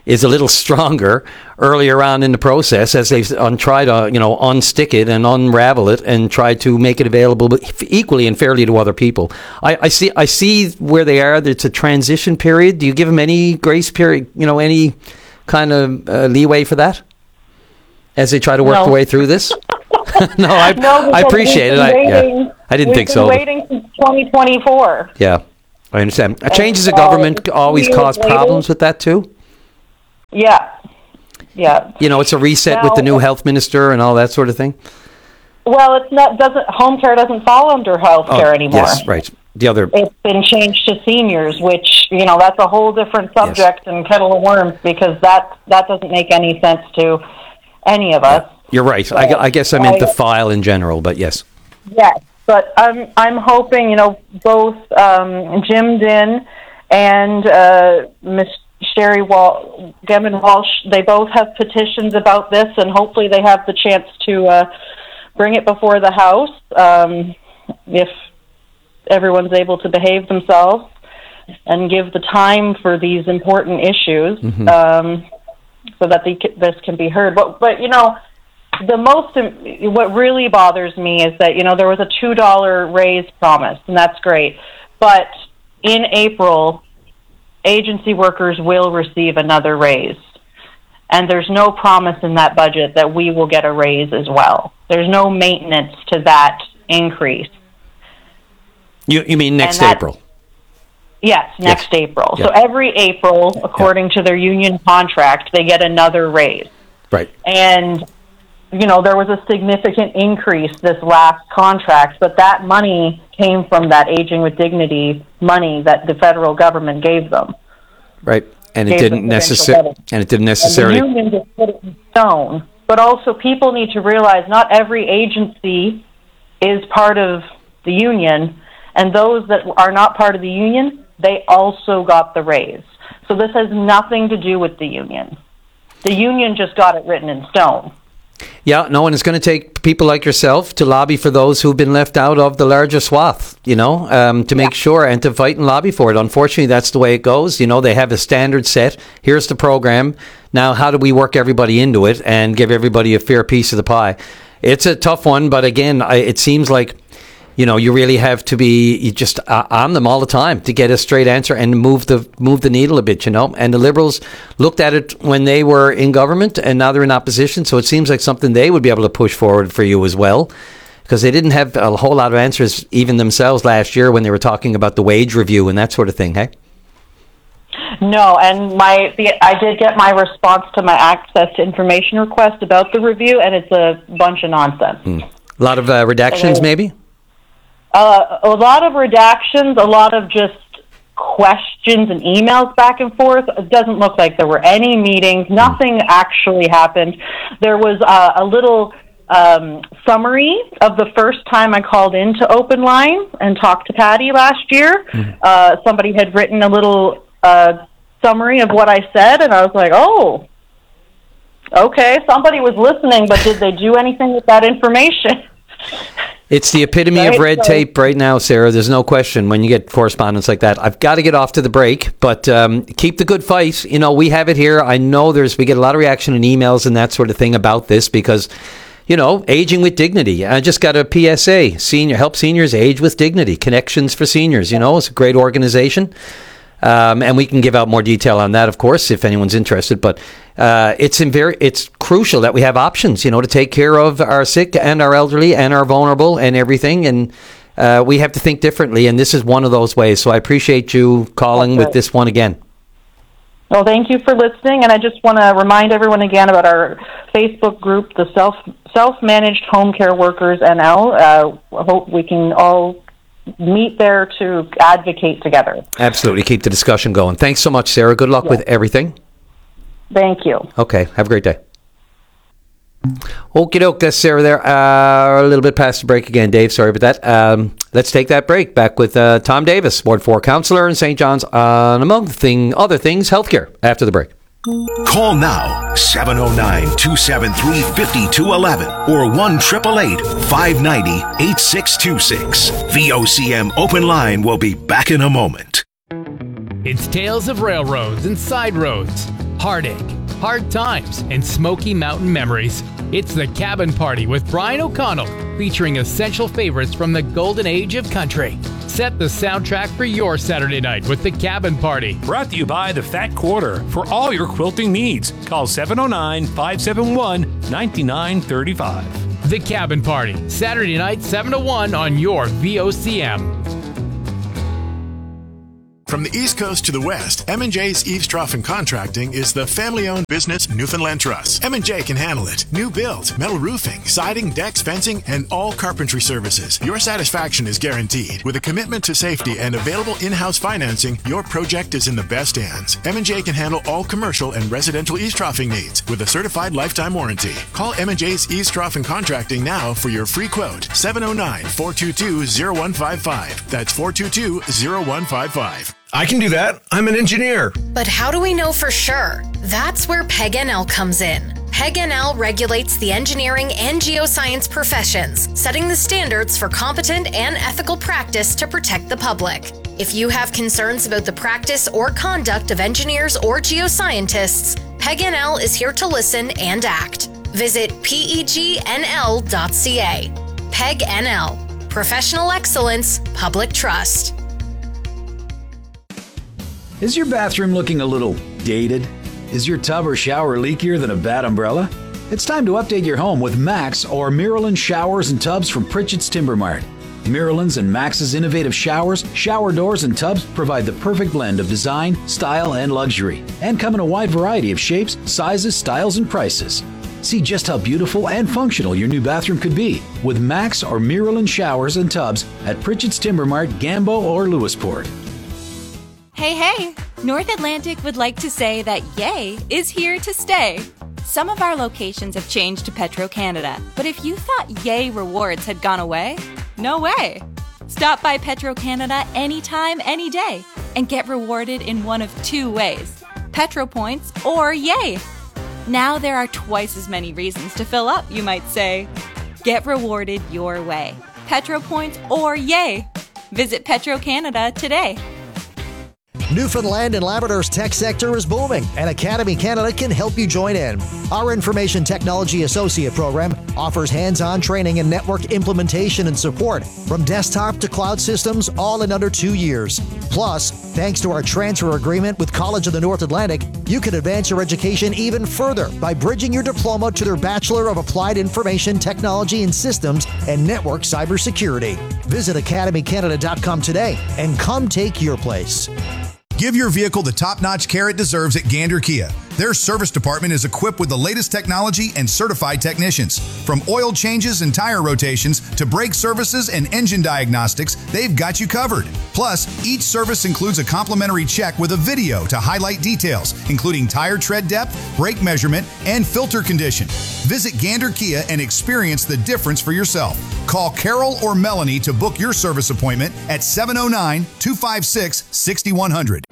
is a little stronger earlier on in the process as they un- try to, you know, unstick it and unravel it and try to make it available equally and fairly to other people. I, I see I see where they are. It's a transition period. Do you give them any grace period, you know, any kind of uh, leeway for that as they try to work No. their way through this? no, I, No, I because appreciate it. we've I, been yeah, waiting- I didn't we've think been so. waiting since twenty twenty-four. Yeah, I understand. Uh, Changes of uh, government always years cause later- problems with that too. Yeah, yeah. You know, it's a reset with the new health minister and all that sort of thing. Well, it's not. Doesn't home care doesn't fall under health care anymore? Yes, right. The other, It's been changed to seniors, which, you know, that's a whole different subject and kettle of worms, because that that doesn't make any sense to any of us. you're right. I, gu- I guess I meant the file in general, but yes. Yes, but I'm I'm hoping, you know, both um, Jim Din and uh, Miss Sherry Wal- Gemmin Walsh, they both have petitions about this, and hopefully they have the chance to uh, bring it before the House um, if everyone's able to behave themselves and give the time for these important issues, Mhm. um, so that they, c- this can be heard. But, but you know, the most, what really bothers me is that, you know, there was a two dollar raise promised, and that's great. But in April, agency workers will receive another raise. And there's no promise in that budget that we will get a raise as well. There's no maintenance to that increase. You you mean next And that- April? Yes, next April. So Yeah. every April, according to their union contract, they get another raise. Right. And, you know, there was a significant increase this last contract, but that money came from that Aging with Dignity money that the federal government gave them. Right. And it Gave didn't them provincial necessarily. levels. And it didn't And necessarily. the union just put it in stone. But also, people need to realize not every agency is part of the union, and those that are not part of the union, they also got the raise. So this has nothing to do with the union. The union just got it written in stone. Yeah, no, and it's going to take people like yourself to lobby for those who've been left out of the larger swath, you know, um, to make sure and to fight and lobby for it. Unfortunately, that's the way it goes. You know, they have a standard set. Here's the program. Now, how do we work everybody into it and give everybody a fair piece of the pie? It's a tough one, but again, I, it seems like, you know, you really have to be you just uh, on them all the time to get a straight answer and move the move the needle a bit, you know. And the Liberals looked at it when they were in government, and now they're in opposition. So it seems like something they would be able to push forward for you as well, because they didn't have a whole lot of answers even themselves last year when they were talking about the wage review and that sort of thing. Hey. No, and my the, I did get my response to my access to information request about the review, and it's a bunch of nonsense. Hmm. A lot of uh, redactions, maybe. Uh, a lot of redactions, a lot of just questions and emails back and forth. It doesn't look like there were any meetings. Nothing actually happened. There was uh, a little um, summary of the first time I called into Open Line and talked to Patty last year. Uh, somebody had written a little uh, summary of what I said, and I was like, oh, okay, somebody was listening, but did they do anything with that information? It's the epitome Right, of red so- tape right now, Sarah. There's no question when you get correspondence like that. I've got to get off to the break, but um, keep the good fight. You know, we have it here. I know there's we get a lot of reaction and emails and that sort of thing about this because, you know, Aging with Dignity. I just got a P S A, senior help seniors age with dignity, Connections for Seniors. You know, it's a great organization. Um, and we can give out more detail on that, of course, if anyone's interested. But uh, it's in very, it's crucial that we have options, you know, to take care of our sick and our elderly and our vulnerable and everything. And uh, we have to think differently. And this is one of those ways. So I appreciate you calling That's with right. this one again. Well, thank you for listening, and I just want to remind everyone again about our Facebook group, the Self Self Managed Home Care Workers N L. Uh, I hope we can all meet there to advocate together. Absolutely. Keep the discussion going. Thanks so much, Sarah. Good luck Yeah. with everything. Thank you. Okay. Have a great day. Okie doke, that's Sarah there. Uh, a little bit past the break again, Dave. Sorry about that. Um, let's take that break. Back with uh, Tom Davis, Ward four councillor in Saint John's, on, among thing, other things, healthcare, after the break. Call now, seven oh nine, two seven three, five two one one or one eight eight eight, five nine zero, eight six two six. V O C M Open Line will be back in a moment. It's tales of railroads and side roads, heartache, hard times, and Smoky Mountain memories. It's The Cabin Party with Brian O'Connell, featuring essential favorites from the golden age of country. Set the soundtrack for your Saturday night with The Cabin Party. Brought to you by the Fat Quarter. For all your quilting needs, call seven oh nine, five seven one, nine nine three five. The Cabin Party, Saturday night, seven to one on your V O C M. From the East Coast to the West, M and J's Eaves Trough and Contracting is the family-owned business Newfoundland Trust. M and J can handle it. New build, metal roofing, siding, decks, fencing, and all carpentry services. Your satisfaction is guaranteed. With a commitment to safety and available in-house financing, your project is in the best hands. M and J can handle all commercial and residential eaves troughing needs with a certified lifetime warranty. Call M and J's Eaves Trough and Contracting now for your free quote. seven oh nine, four two two, oh one five five. That's four two two, oh one five five. I can do that. I'm an engineer. But how do we know for sure? That's where P E G N L comes in. P E G N L regulates the engineering and geoscience professions, setting the standards for competent and ethical practice to protect the public. If you have concerns about the practice or conduct of engineers or geoscientists, P E G N L is here to listen and act. Visit P E G N L dot C A. P E G N L. Professional excellence, public trust. Is your bathroom looking a little dated? Is your tub or shower leakier than a bad umbrella? It's time to update your home with Max or Miralyn showers and tubs from Pritchett's Timber Mart. Miralyn's and Max's innovative showers, shower doors, and tubs provide the perfect blend of design, style, and luxury, and come in a wide variety of shapes, sizes, styles, and prices. See just how beautiful and functional your new bathroom could be with Max or Miralyn showers and tubs at Pritchett's Timber Mart, Gambo, or Lewisport. Hey, hey! North Atlantic would like to say that Yay is here to stay. Some of our locations have changed to Petro-Canada, but if you thought Yay rewards had gone away, no way! Stop by Petro-Canada anytime, any day, and get rewarded in one of two ways, Petro Points or Yay! Now there are twice as many reasons to fill up, you might say. Get rewarded your way, Petro Points or Yay! Visit Petro-Canada today. Newfoundland and Labrador's tech sector is booming, and Academy Canada can help you join in. Our Information Technology Associate program offers hands-on training and network implementation and support from desktop to cloud systems, all in under two years. Plus, thanks to our transfer agreement with College of the North Atlantic, you can advance your education even further by bridging your diploma to their Bachelor of Applied Information Technology and Systems and Network Cybersecurity. Visit academy canada dot com today and come take your place. Give your vehicle the top-notch care it deserves at Gander Kia. Their service department is equipped with the latest technology and certified technicians. From oil changes and tire rotations to brake services and engine diagnostics, they've got you covered. Plus, each service includes a complimentary check with a video to highlight details, including tire tread depth, brake measurement, and filter condition. Visit Gander Kia and experience the difference for yourself. Call Carol or Melanie to book your service appointment at seven oh nine, two five six, six one zero zero.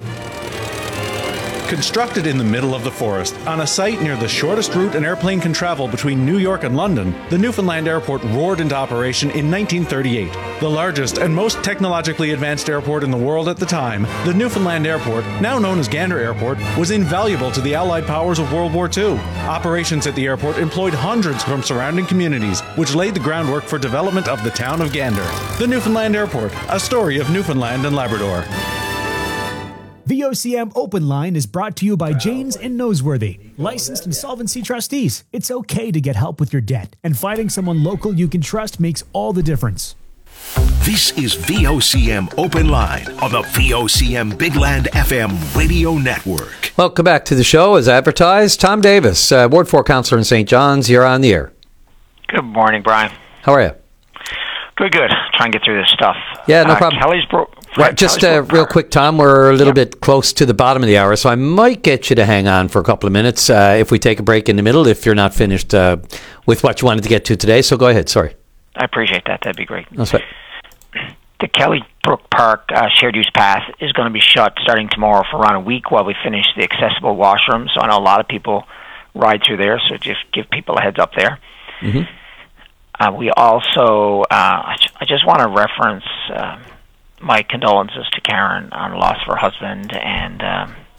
Constructed in the middle of the forest, on a site near the shortest route an airplane can travel between New York and London, the Newfoundland Airport roared into operation in nineteen thirty-eight. The largest and most technologically advanced airport in the world at the time, the Newfoundland Airport, now known as Gander Airport, was invaluable to the Allied powers of World War Two. Operations at the airport employed hundreds from surrounding communities, which laid the groundwork for development of the town of Gander. The Newfoundland Airport, a story of Newfoundland and Labrador. V O C M Open Line is brought to you by Janes and Noseworthy, licensed insolvency trustees. It's okay to get help with your debt, and finding someone local you can trust makes all the difference. This is V O C M Open Line on the V O C M Big Land F M radio network. Welcome back to the show. As advertised, Tom Davis, uh, Ward four Councillor in Saint John's, you're on the air. Good morning, Brian. How are you? Good, good. Try and get through this stuff. Yeah, no uh, problem. Kelly's bro- Right, just uh, real quick, Tom, we're a little yeah. bit close to the bottom of the hour, so I might get you to hang on for a couple of minutes uh, if we take a break in the middle, if you're not finished uh, with what you wanted to get to today. So go ahead, sorry. I appreciate that. That'd be great. That's right. The Kelly Brook Park uh, shared use path is going to be shut starting tomorrow for around a week while we finish the accessible washroom. So I know a lot of people ride through there, so just give people a heads up there. Mm-hmm. Uh, we also, uh, I, I just want to reference uh, my condolences to Karen on the loss of her husband, and um,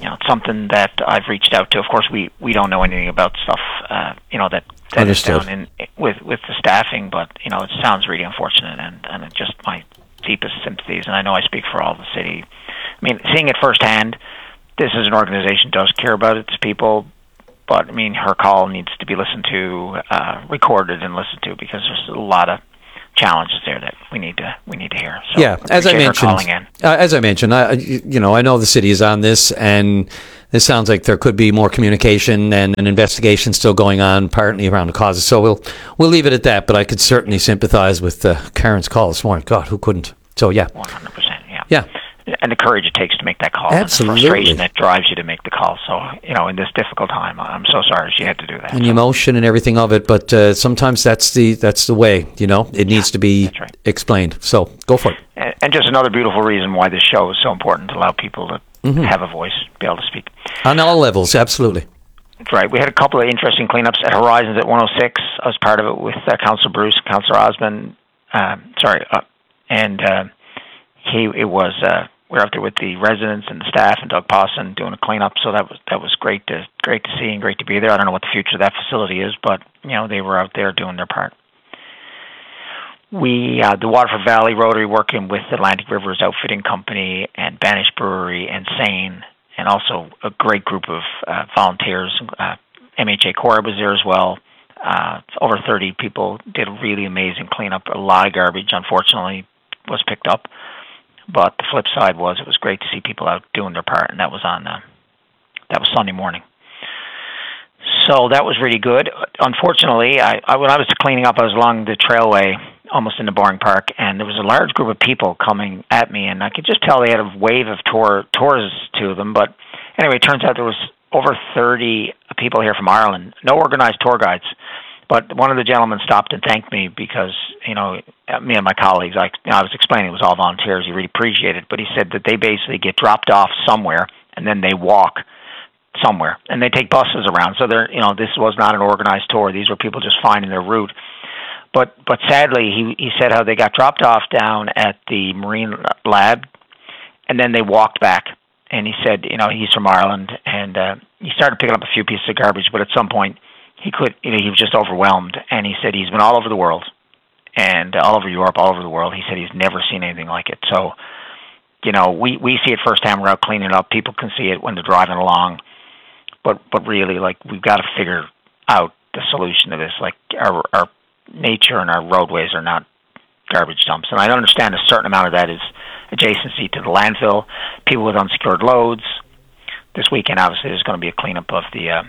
you know, it's something that I've reached out to. Of course, we, we don't know anything about stuff, uh, you know, that, that is down in, with with the staffing, but, you know, it sounds really unfortunate, and, and it just my deepest sympathies, and I know I speak for all the city. I mean, seeing it firsthand, this is an organization that does care about its people, but, I mean, her call needs to be listened to, uh, recorded and listened to, because there's a lot of challenges there that we need to we need to hear. So yeah, as I mentioned, uh, as I mentioned, I, you know, I know the city is on this, and it sounds like there could be more communication and an investigation still going on, partly around the causes. So we'll we'll leave it at that. But I could certainly sympathise with uh, Karen's call this morning. God, who couldn't? So yeah, one hundred percent. Yeah, yeah. And the courage it takes to make that call. Absolutely. And the frustration that drives you to make the call. So, you know, in this difficult time, I'm so sorry she had to do that. And the emotion and everything of it, but uh, sometimes that's the that's the way, you know. It needs to be right. explained. So, go for it. And, and just another beautiful reason why this show is so important, to allow people to mm-hmm. have a voice, be able to speak. On all levels, absolutely. That's right. We had a couple of interesting cleanups at Horizons at one oh six. I was part of it with uh, Councillor Bruce, Councillor Osmond. Uh, sorry. Uh, and uh, he it was... Uh, we were out there with the residents and the staff and Doug Pawson doing a cleanup, so that was that was great to great to see and great to be there. I don't know what the future of that facility is, but you know they were out there doing their part. We uh, the Waterford Valley Rotary, working with Atlantic Rivers Outfitting Company and Banish Brewery and Sane, and also a great group of uh, volunteers. Uh, M H A Cora was there as well. Uh, over thirty people did a really amazing cleanup. A lot of garbage, unfortunately, was picked up. But the flip side was it was great to see people out doing their part, and that was on uh, that was Sunday morning. So that was really good. Unfortunately, I, I when I was cleaning up, I was along the trailway, almost in the Boring Park, and there was a large group of people coming at me, and I could just tell they had a wave of tour tours to them. But anyway, it turns out there was over thirty people here from Ireland, no organized tour guides. But one of the gentlemen stopped and thanked me because, you know, me and my colleagues, I, you know, I was explaining it was all volunteers. He really appreciated it. But he said that they basically get dropped off somewhere and then they walk somewhere. And they take buses around. So they're, you know, this was not an organized tour. These were people just finding their route. But but sadly, he, he said how they got dropped off down at the Marine Lab and then they walked back. And he said, you know, he's from Ireland. And uh, he started picking up a few pieces of garbage. But at some point, He could, you know, he was just overwhelmed, and he said he's been all over the world, and all over Europe, all over the world. He said he's never seen anything like it. So, you know, we, we see it firsthand. We're out cleaning it up. People can see it when they're driving along, but but really, like, we've got to figure out the solution to this. Like, our our nature and our roadways are not garbage dumps, and I understand a certain amount of that is adjacency to the landfill. People with unsecured loads. This weekend, obviously, there's going to be a cleanup of the. Uh,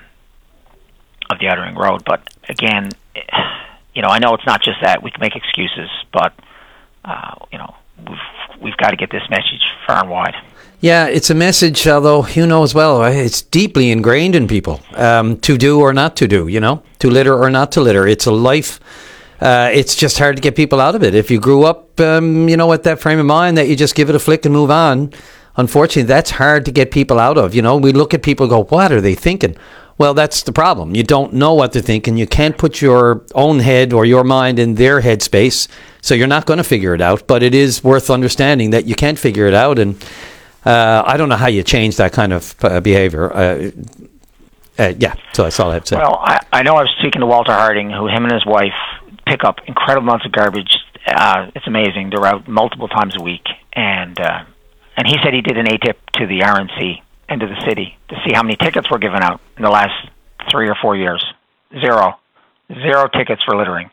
of the Outer Ring Road, but again, you know, I know it's not just that. We can make excuses, but uh, you know, we've we've got to get this message far and wide. Yeah, it's a message, although you know as well, it's deeply ingrained in people, um, to do or not to do. You know, to litter or not to litter. It's a life. Uh, it's just hard to get people out of it. If you grew up, um, you know, with that frame of mind that you just give it a flick and move on, unfortunately, that's hard to get people out of. You know, we look at people and go, what are they thinking? Well, that's the problem. You don't know what they're thinking. You can't put your own head or your mind in their headspace, so you're not going to figure it out. But it is worth understanding that you can't figure it out, and uh, I don't know how you change that kind of uh, behavior. Uh, uh, yeah, so that's all I have to say. Well, I, I know I was speaking to Walter Harding, who him and his wife pick up incredible amounts of garbage. Uh, it's amazing. They're out multiple times a week, and uh, and he said he did an A T I P to the R N C into the city to see how many tickets were given out in the last three or four years. Zero. Zero tickets for littering.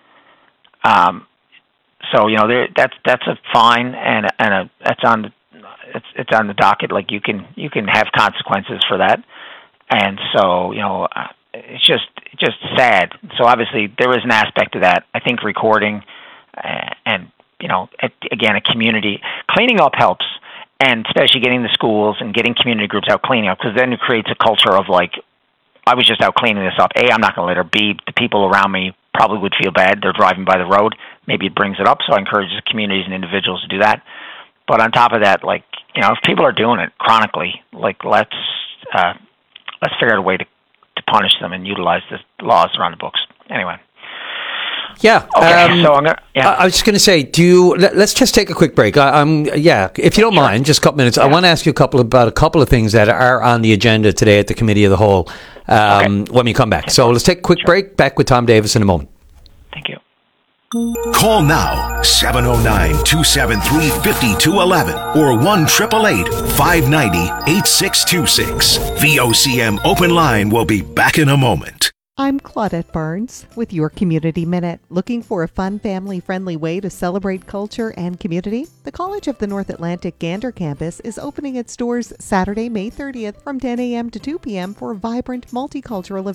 Um, so, you know, there, that's that's a fine, and and a, that's on the it's it's on the docket. Like, you can you can have consequences for that, and so, you know, uh, it's just just sad. So obviously there is an aspect to that. I think recording uh, and you know, again, a community cleaning up helps. And especially getting the schools and getting community groups out cleaning up, because then it creates a culture of, like, I was just out cleaning this up. A, I'm not going to litter. B, the people around me probably would feel bad. They're driving by the road. Maybe it brings it up, so I encourage the communities and individuals to do that. But on top of that, like, you know, if people are doing it chronically, like, let's uh, let's figure out a way to, to punish them and utilize the laws that are on the books. Anyway. Yeah. Okay, um, so I'm gonna, yeah. I, I was just going to say, do you? Let, let's just take a quick break. I, I'm yeah, if you don't Sure. mind, just a couple minutes. I want to ask you a couple about a couple of things that are on the agenda today at the Committee of the Whole. Um, Okay. When we come back, so let's take a quick break. Back with Tom Davis in a moment. Thank you. Call now seven oh nine, two seven three, five two one one or one eight eight eight, five nine zero, eight six two six. V O C M Open Line will be back in a moment. I'm Claudette Barnes with your Community Minute. Looking for a fun, family-friendly way to celebrate culture and community? The College of the North Atlantic Gander campus is opening its doors Saturday, May thirtieth from ten a.m. to two p.m. for a vibrant multicultural event.